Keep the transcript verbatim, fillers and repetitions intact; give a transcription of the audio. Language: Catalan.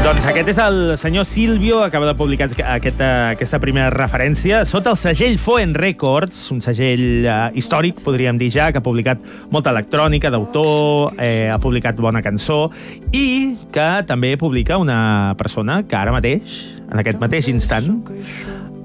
Doncs aquest és el senyor Silvio, acaba de publicar aquesta, aquesta primera referència sota el segell Foen Records, un segell eh, històric, podríem dir ja, que ha publicat molta electrònica d'autor, eh, ha publicat bona cançó, i que també publica una persona que ara mateix, en aquest mateix instant,